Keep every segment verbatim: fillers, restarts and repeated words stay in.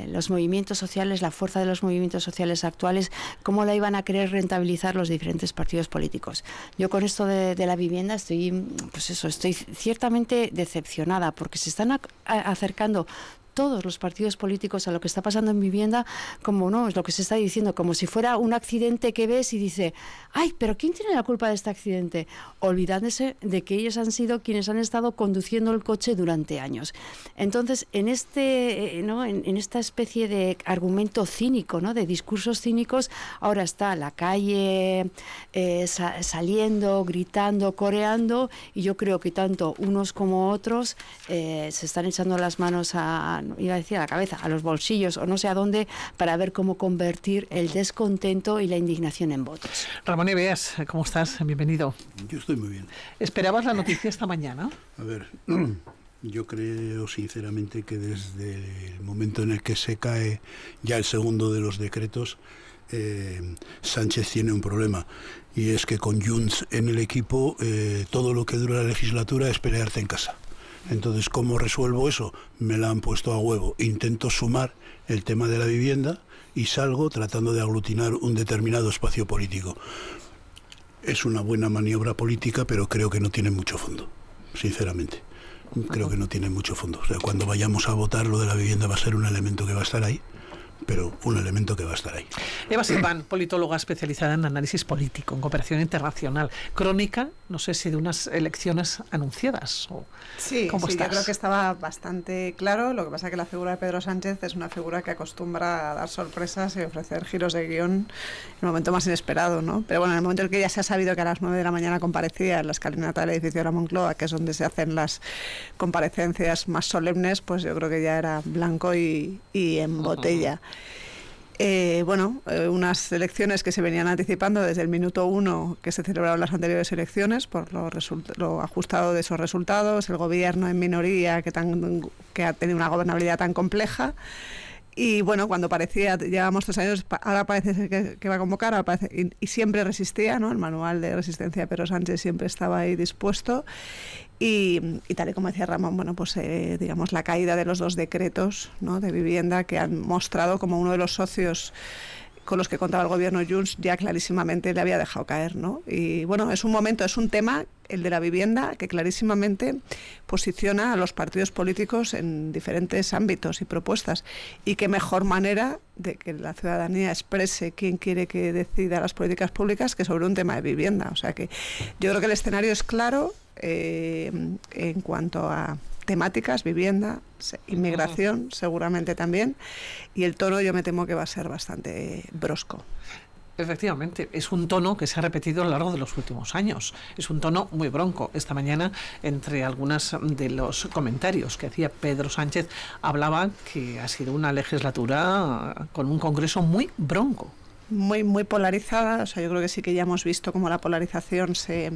los movimientos sociales, la fuerza de los movimientos sociales actuales, cómo la iban a querer rentabilizar los diferentes partidos políticos. Yo con esto de, de la vivienda estoy, pues eso, estoy ciertamente decepcionada, porque se están a, a, acercando todos los partidos políticos a lo que está pasando en vivienda, como no, es lo que se está diciendo, como si fuera un accidente que ves y dice, ay, pero ¿quién tiene la culpa de este accidente? Olvidándose de que ellos han sido quienes han estado conduciendo el coche durante años. Entonces, en este, ¿no? en, en esta especie de argumento cínico, ¿no? De discursos cínicos, ahora está la calle eh, sa saliendo, gritando, coreando, y yo creo que tanto unos como otros eh, se están echando las manos a iba a decir a la cabeza, a los bolsillos o no sé a dónde, para ver cómo convertir el descontento y la indignación en votos. Ramón Eveas, ¿cómo estás? Bienvenido. Yo estoy muy bien. ¿Esperabas la noticia esta mañana? A ver, yo creo sinceramente que desde el momento en el que se cae ya el segundo de los decretos, eh, Sánchez tiene un problema, y es que con Junts en el equipo eh, todo lo que dura la legislatura es pelearte en casa. Entonces, ¿cómo resuelvo eso? Me la han puesto a huevo. Intento sumar el tema de la vivienda y salgo tratando de aglutinar un determinado espacio político. Es una buena maniobra política, pero creo que no tiene mucho fondo, sinceramente. Creo que no tiene mucho fondo. O sea, cuando vayamos a votar, lo de la vivienda va a ser un elemento que va a estar ahí, pero un elemento que va a estar ahí. Eva Silván, politóloga especializada en análisis político, en cooperación internacional, crónica, no sé si de unas elecciones anunciadas. O sí, ¿cómo sí, estás? Yo creo que estaba bastante claro. Lo que pasa es que la figura de Pedro Sánchez es una figura que acostumbra a dar sorpresas y ofrecer giros de guión en el momento más inesperado, ¿no? Pero bueno, en el momento en el que ya se ha sabido que a las nueve de la mañana comparecía en la escalinata del edificio de la Moncloa, que es donde se hacen las comparecencias más solemnes, pues yo creo que ya era blanco y, y en botella. Eh, bueno, eh, unas elecciones que se venían anticipando desde el minuto uno que se celebraron las anteriores elecciones por lo, lo ajustado de esos resultados, el gobierno en minoría que, tan, que ha tenido una gobernabilidad tan compleja. Y bueno, cuando parecía, llevábamos tres años, ahora parece ser que, que va a convocar, ahora parece, y, y siempre resistía, ¿no? El manual de resistencia de Pedro Sánchez siempre estaba ahí dispuesto. Y, y tal y como decía Ramón, bueno, pues eh, digamos la caída de los dos decretos, ¿no? De vivienda que han mostrado como uno de los socios con los que contaba el gobierno Junts ya clarísimamente le había dejado caer, ¿no? Y bueno, es un momento, es un tema, el de la vivienda, que clarísimamente posiciona a los partidos políticos en diferentes ámbitos y propuestas. Y qué mejor manera de que la ciudadanía exprese quién quiere que decida las políticas públicas que sobre un tema de vivienda. O sea que yo creo que el escenario es claro eh, en cuanto a temáticas, vivienda, inmigración, seguramente también, y el tono yo me temo que va a ser bastante brusco. Efectivamente, es un tono que se ha repetido a lo largo de los últimos años. Es un tono muy bronco. Esta mañana, entre algunos de los comentarios que hacía Pedro Sánchez, hablaba que ha sido una legislatura con un Congreso muy bronco. Muy, muy polarizada. O sea, yo creo que sí que ya hemos visto cómo la polarización se...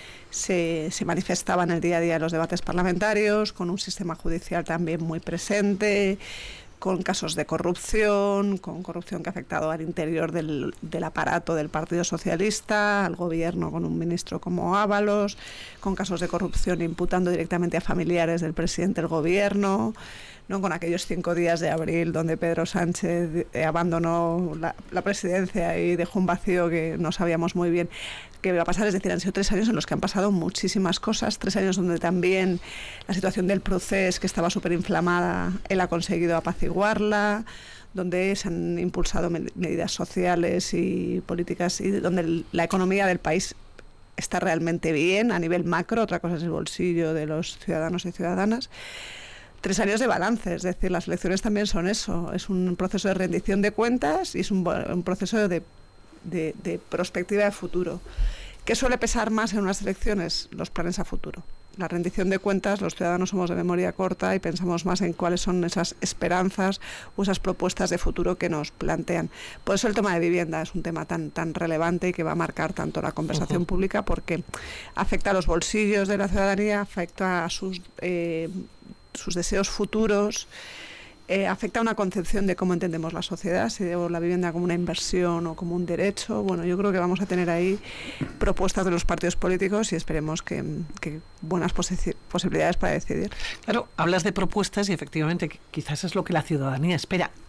Se, se manifestaba en el día a día de los debates parlamentarios, con un sistema judicial también muy presente, con casos de corrupción, con corrupción que ha afectado al interior del, del aparato del Partido Socialista, al gobierno con un ministro como Ábalos, con casos de corrupción imputando directamente a familiares del presidente del gobierno, ¿no? Con aquellos cinco días de abril donde Pedro Sánchez eh, abandonó la, la presidencia y dejó un vacío que no sabíamos muy bien qué iba a pasar. Es decir, han sido tres años en los que han pasado muchísimas cosas, tres años donde también la situación del proceso, que estaba súper inflamada, él ha conseguido apaciguarla, donde se han impulsado med medidas sociales y políticas y donde el, la economía del país está realmente bien a nivel macro. Otra cosa es el bolsillo de los ciudadanos y ciudadanas. Tres años de balance, es decir, las elecciones también son eso, es un proceso de rendición de cuentas y es un, un proceso de, de, de perspectiva de futuro. ¿Qué suele pesar más en unas elecciones? Los planes a futuro. La rendición de cuentas, los ciudadanos somos de memoria corta y pensamos más en cuáles son esas esperanzas o esas propuestas de futuro que nos plantean. Por eso el tema de vivienda es un tema tan, tan relevante y que va a marcar tanto la conversación uh-huh. pública, porque afecta a los bolsillos de la ciudadanía, afecta a sus... Eh, sus deseos futuros, eh, afecta a una concepción de cómo entendemos la sociedad, si veo la vivienda como una inversión o como un derecho. Bueno, yo creo que vamos a tener ahí propuestas de los partidos políticos y esperemos que, que buenas posi posibilidades para decidir. Claro, hablas de propuestas y efectivamente quizás es lo que la ciudadanía espera.